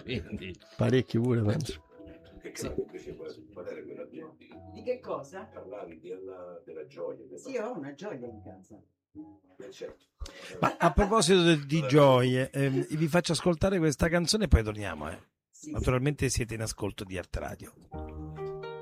quindi parecchi pure, penso. sì. Di che cosa? Parlavi della gioia. Sì, io ho una gioia in casa. Certo. Ma a proposito di gioie, vi faccio ascoltare questa canzone e poi torniamo. Sì. Naturalmente siete in ascolto di Art Radio.